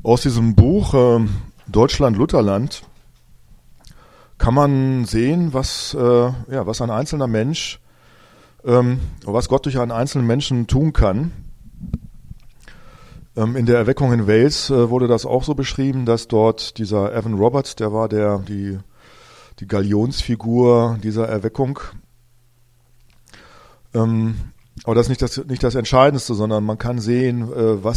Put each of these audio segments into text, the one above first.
Aus diesem Buch Deutschland Lutherland kann man sehen, was ein einzelner Mensch, was Gott durch einen einzelnen Menschen tun kann. In der Erweckung in Wales wurde das auch so beschrieben, dass dort dieser Evan Roberts, der war die Galionsfigur dieser Erweckung. Aber das ist nicht das Entscheidendste, sondern man kann sehen,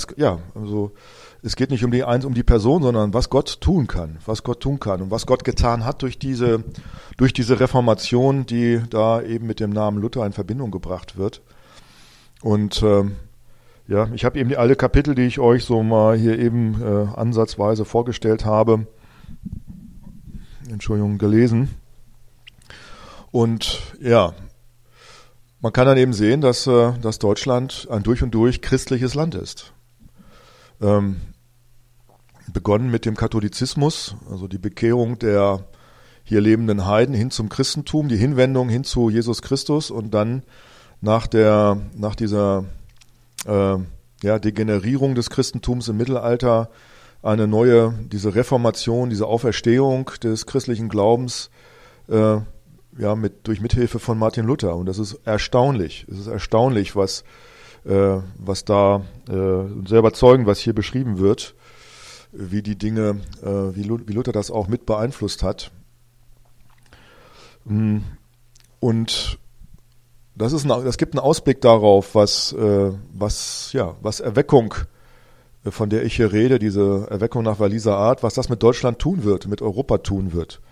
es geht nicht um die Person, sondern was Gott tun kann und was Gott getan hat durch diese Reformation, die da eben mit dem Namen Luther in Verbindung gebracht wird. Und ich habe eben alle Kapitel, die ich euch so mal hier eben ansatzweise vorgestellt habe, gelesen. Und ja, man kann dann eben sehen, dass Deutschland ein durch und durch christliches Land ist. Begonnen mit dem Katholizismus, also die Bekehrung der hier lebenden Heiden hin zum Christentum, die Hinwendung hin zu Jesus Christus und dann nach dieser Degenerierung des Christentums im Mittelalter diese Reformation, diese Auferstehung des christlichen Glaubens durch Mithilfe von Martin Luther. Und das ist erstaunlich. Es ist erstaunlich, was da sehr überzeugend, was hier beschrieben wird, wie die Dinge, wie Luther das auch mit beeinflusst hat. Und das gibt einen Ausblick darauf, was Erweckung, von der ich hier rede, diese Erweckung nach Walliser Art, was das mit Deutschland tun wird, mit Europa tun wird.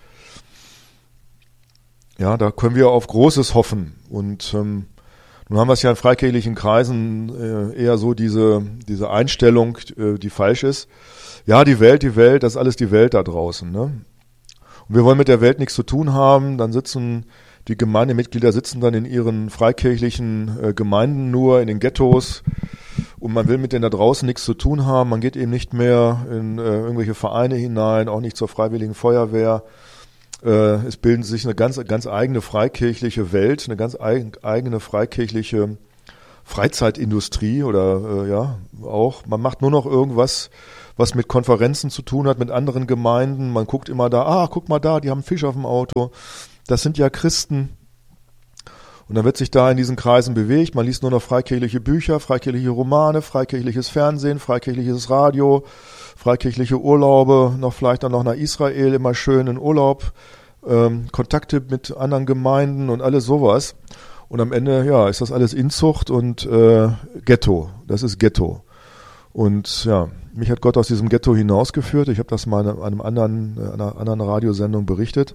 Ja, da können wir auf Großes hoffen. Und nun haben wir es ja in freikirchlichen Kreisen eher so diese Einstellung, die falsch ist. Ja, die Welt, das ist alles die Welt da draußen. Ne? Und wir wollen mit der Welt nichts zu tun haben. Dann die Gemeindemitglieder sitzen dann in ihren freikirchlichen Gemeinden nur, in den Ghettos. Und man will mit denen da draußen nichts zu tun haben. Man geht eben nicht mehr in irgendwelche Vereine hinein, auch nicht zur Freiwilligen Feuerwehr. Es bilden sich eine ganz eigene freikirchliche Welt, eine ganz eigene freikirchliche Freizeitindustrie auch. Man macht nur noch irgendwas, was mit Konferenzen zu tun hat, mit anderen Gemeinden. Man guckt immer guck mal da, die haben einen Fisch auf dem Auto. Das sind ja Christen. Und dann wird sich da in diesen Kreisen bewegt. Man liest nur noch freikirchliche Bücher, freikirchliche Romane, freikirchliches Fernsehen, freikirchliches Radio, freikirchliche Urlaube, vielleicht dann noch nach Israel, immer schön in Urlaub, Kontakte mit anderen Gemeinden und alles sowas. Und am Ende, ist das alles Inzucht und Ghetto. Das ist Ghetto. Und mich hat Gott aus diesem Ghetto hinausgeführt. Ich habe das mal in einer anderen Radiosendung berichtet.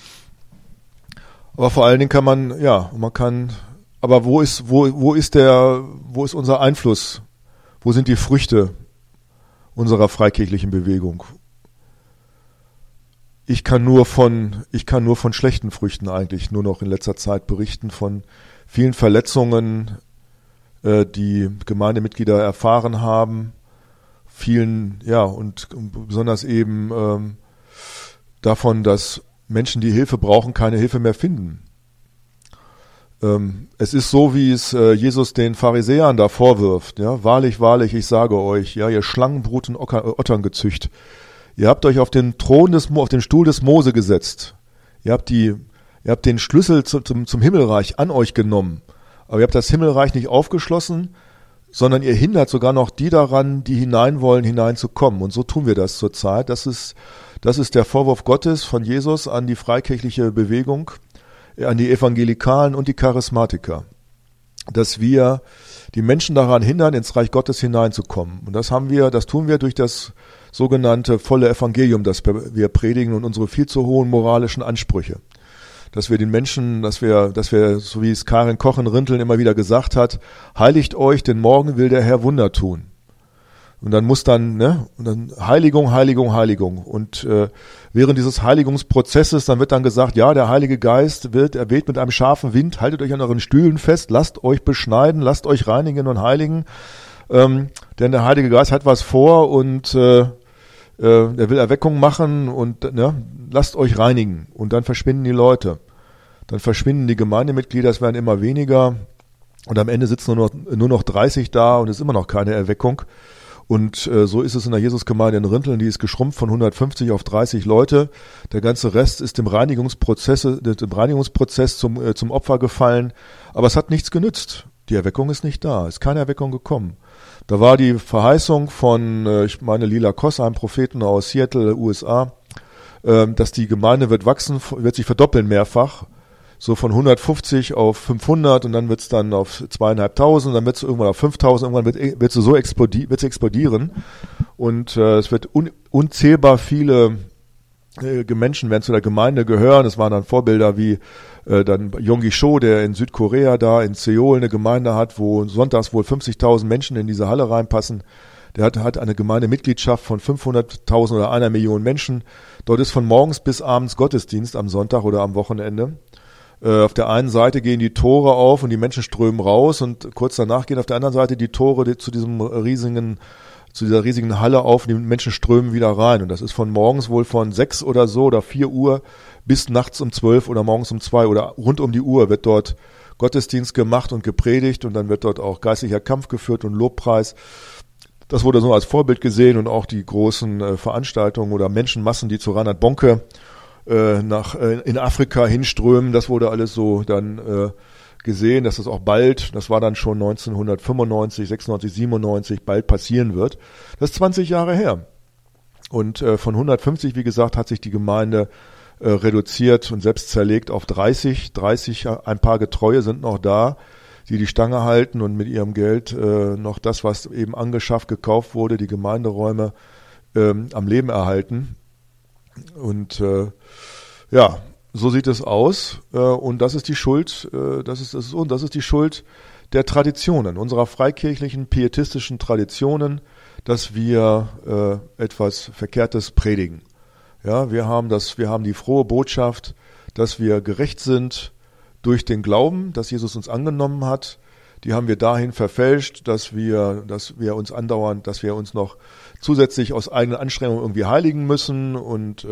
Aber vor allen Dingen aber wo ist unser Einfluss? Wo sind die Früchte unserer freikirchlichen Bewegung? Ich kann nur von schlechten Früchten eigentlich nur noch in letzter Zeit berichten, von vielen Verletzungen, die Gemeindemitglieder erfahren haben, und besonders eben davon, dass Menschen, die Hilfe brauchen, keine Hilfe mehr finden. Es ist so, wie es Jesus den Pharisäern da vorwirft. Ja? Wahrlich, wahrlich, ich sage euch, ihr Schlangenbrut und Ottern gezücht. Ihr habt euch auf den Stuhl des Mose gesetzt. Ihr habt den Schlüssel zum Himmelreich an euch genommen. Aber ihr habt das Himmelreich nicht aufgeschlossen, sondern ihr hindert sogar noch die daran, die hinein wollen, hineinzukommen. Und so tun wir das zurzeit. Das ist der Vorwurf Gottes von Jesus an die freikirchliche Bewegung, an die Evangelikalen und die Charismatiker, dass wir die Menschen daran hindern, ins Reich Gottes hineinzukommen. Und das tun wir durch das sogenannte volle Evangelium, das wir predigen und unsere viel zu hohen moralischen Ansprüche. Dass wir den Menschen, dass wir, so wie es Karin Koch in Rinteln immer wieder gesagt hat, heiligt euch, denn morgen will der Herr Wunder tun. Und dann und dann Heiligung, Heiligung, Heiligung. Und während dieses Heiligungsprozesses, dann wird dann gesagt, der Heilige Geist er weht mit einem scharfen Wind, haltet euch an euren Stühlen fest, lasst euch beschneiden, lasst euch reinigen und heiligen, denn der Heilige Geist hat was vor und er will Erweckung machen und lasst euch reinigen. Und dann verschwinden die Leute. Dann verschwinden die Gemeindemitglieder, es werden immer weniger und am Ende sitzen nur noch 30 da und es ist immer noch keine Erweckung. Und so ist es in der Jesusgemeinde in Rinteln, die ist geschrumpft von 150 auf 30 Leute. Der ganze Rest ist dem Reinigungsprozess zum Opfer gefallen. Aber es hat nichts genützt. Die Erweckung ist nicht da, ist keine Erweckung gekommen. Da war die Verheißung von, ich meine, Lila Koss, einem Propheten aus Seattle, USA, dass die Gemeinde wird wachsen, wird sich verdoppeln mehrfach. So von 150 auf 500 und dann wird's dann auf 2.500, dann wird's irgendwann auf 5.000, irgendwann wird sie so explodieren und es wird unzählbar viele Menschen werden zu der Gemeinde gehören. Es waren dann Vorbilder wie dann Yonggi Cho, der in Südkorea da in Seoul eine Gemeinde hat, wo sonntags wohl 50.000 Menschen in diese Halle reinpassen. Der hat eine Gemeindemitgliedschaft von 500.000 oder 1 Million Menschen. Dort ist von morgens bis abends Gottesdienst am Sonntag oder am Wochenende. Auf der einen Seite gehen die Tore auf und die Menschen strömen raus und kurz danach gehen auf der anderen Seite die Tore zu dieser riesigen Halle auf und die Menschen strömen wieder rein. Und das ist von morgens wohl von 6 oder so oder 4 Uhr bis nachts um 12 oder morgens um 2 oder rund um die Uhr wird dort Gottesdienst gemacht und gepredigt und dann wird dort auch geistlicher Kampf geführt und Lobpreis. Das wurde so als Vorbild gesehen und auch die großen Veranstaltungen oder Menschenmassen, die zu Reinhard Bonke in Afrika hinströmen, das wurde alles so dann gesehen, dass das auch bald, das war dann schon 1995, 96, 97, bald passieren wird. Das ist 20 Jahre her. Und von 150, wie gesagt, hat sich die Gemeinde reduziert und selbst zerlegt auf 30. Ein paar Getreue sind noch da, die die Stange halten und mit ihrem Geld noch das, was eben angeschafft, gekauft wurde, die Gemeinderäume am Leben erhalten. Und ja, so sieht es aus. Und das ist die Schuld, das ist die Schuld der Traditionen, unserer freikirchlichen, pietistischen Traditionen, dass wir etwas Verkehrtes predigen. Ja, wir haben die frohe Botschaft, dass wir gerecht sind durch den Glauben, dass Jesus uns angenommen hat. Die haben wir dahin verfälscht, dass wir uns noch zusätzlich aus eigenen Anstrengungen irgendwie heiligen müssen und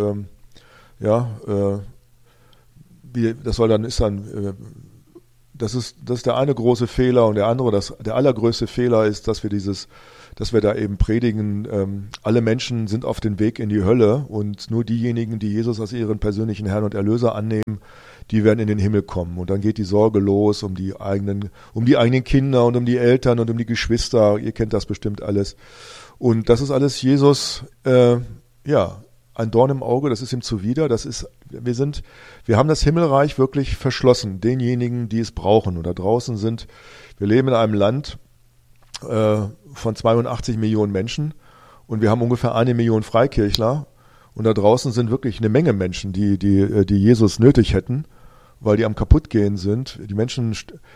das ist der eine große Fehler und der andere, der allergrößte Fehler ist, dass wir da eben predigen, alle Menschen sind auf dem Weg in die Hölle und nur diejenigen, die Jesus als ihren persönlichen Herrn und Erlöser annehmen, die werden in den Himmel kommen. Und dann geht die Sorge los um die eigenen Kinder und um die Eltern und um die Geschwister. Ihr kennt das bestimmt alles. Und das ist alles Jesus, ein Dorn im Auge, das ist ihm zuwider. Wir haben das Himmelreich wirklich verschlossen, denjenigen, die es brauchen. Und da draußen wir leben in einem Land von 82 Millionen Menschen und wir haben ungefähr 1 Million Freikirchler. Und da draußen sind wirklich eine Menge Menschen, die Jesus nötig hätten, weil die am Kaputtgehen sind. Die Menschen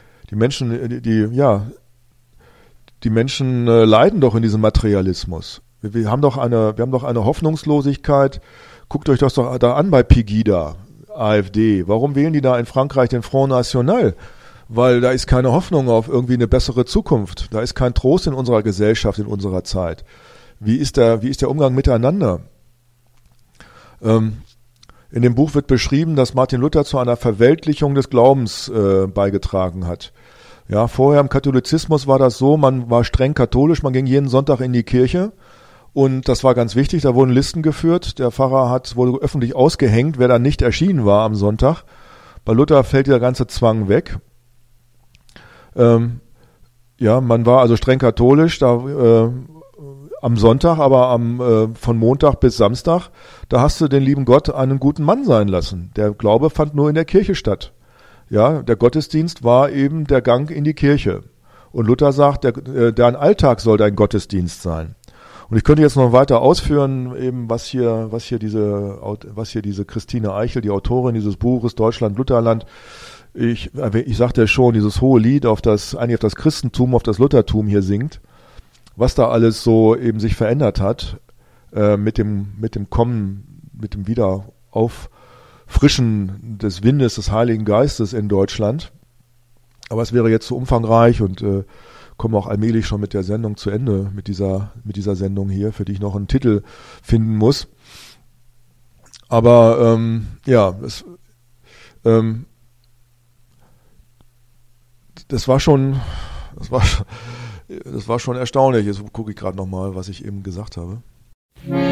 leiden doch in diesem Materialismus. Wir haben doch eine Hoffnungslosigkeit. Guckt euch das doch da an bei Pegida, AfD. Warum wählen die da in Frankreich den Front National? Weil da ist keine Hoffnung auf irgendwie eine bessere Zukunft. Da ist kein Trost in unserer Gesellschaft, in unserer Zeit. Wie ist der Umgang miteinander? In dem Buch wird beschrieben, dass Martin Luther zu einer Verweltlichung des Glaubens beigetragen hat. Ja, vorher im Katholizismus war das so, man war streng katholisch, man ging jeden Sonntag in die Kirche und das war ganz wichtig, da wurden Listen geführt, der Pfarrer wurde öffentlich ausgehängt, wer dann nicht erschienen war am Sonntag. Bei Luther fällt der ganze Zwang weg. Man war also streng katholisch, am Sonntag, aber von Montag bis Samstag, da hast du den lieben Gott einen guten Mann sein lassen. Der Glaube fand nur in der Kirche statt. Ja, der Gottesdienst war eben der Gang in die Kirche. Und Luther sagt, dein Alltag soll dein Gottesdienst sein. Und ich könnte jetzt noch weiter ausführen, eben was hier diese Christine Eichel, die Autorin dieses Buches Deutschland, Lutherland, ich sagte ja schon, dieses hohe Lied auf das Christentum, auf das Luthertum hier singt, was da alles so eben sich verändert hat, mit dem Wiederauffrischen des Windes des Heiligen Geistes in Deutschland. Aber es wäre jetzt zu umfangreich und komme auch allmählich schon mit der Sendung zu Ende, mit dieser Sendung hier, für die ich noch einen Titel finden muss. Aber das war schon erstaunlich. Jetzt gucke ich gerade nochmal, was ich eben gesagt habe.